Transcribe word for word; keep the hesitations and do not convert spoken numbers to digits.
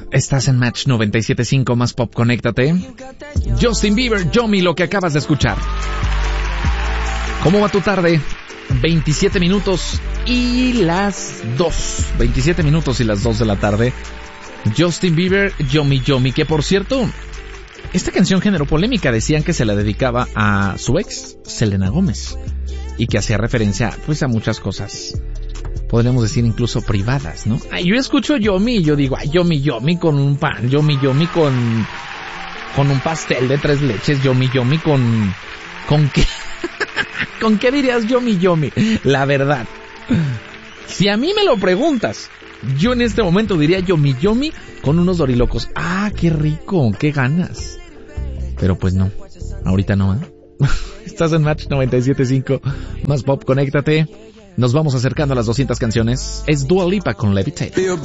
Estás en Match noventa y siete punto cinco más pop, conéctate. Justin Bieber, Yomi, lo que acabas de escuchar. ¿Cómo va tu tarde? veintisiete minutos y las dos. veintisiete minutos y las dos de la tarde. Justin Bieber, Yomi Yomi, que por cierto, esta canción generó polémica. Decían que se la dedicaba a su ex, Selena Gómez, y que hacía referencia pues a muchas cosas, podríamos decir incluso privadas, ¿no? Ay, yo escucho Yomi y yo digo, ay, Yomi Yomi con un pan, Yomi Yomi con con un pastel de tres leches, Yomi Yomi con con qué ¿con qué dirías Yomi Yomi? La verdad, si a mí me lo preguntas, yo en este momento diría Yomi Yomi con unos dorilocos. Ah, qué rico, qué ganas. Pero pues no, ahorita no, ¿eh? Estás en Match noventa y siete punto cinco más pop, conéctate. Nos vamos acercando a las doscientas canciones. Es Dua Lipa con Levitate.